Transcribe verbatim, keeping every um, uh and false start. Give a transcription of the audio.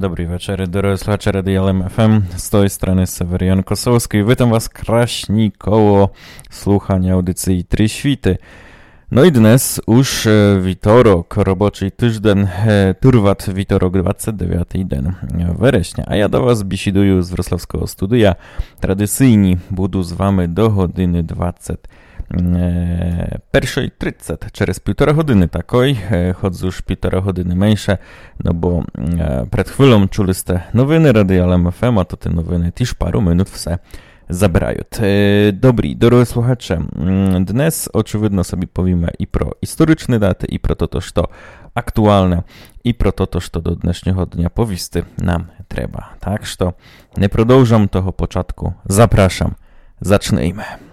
Dobry wieczór, drodzy słuchacze Radia L M F M, z tej strony Sewerian Kosowski. Witam was kraśni koło słuchania audycji Trzy Świty. No i dnes już witorok, roboczy tydzień, turwat witorok dwudziesty dziewiąty den września. A ja do was bisiduję z wrocławskiego studia. Tradycyjnie budu z wami do godziny dwudziestej pierwszej trzydzieści, через półtora godziny takoj, choć już półtora godziny mniejsze, no bo przed chwilą czuliście nowiny Radia L M F M, a to te nowiny też paru minut wse zabrają. Dobry, drodzy słuchacze, dnes oczywiście sobie powiemy i pro historyczne daty, i pro to, to, co aktualne, i pro to, to, co do dnešního dnia powisty nam trzeba. Tak, że nie przedłużam tego początku, zapraszam, zacznijmy.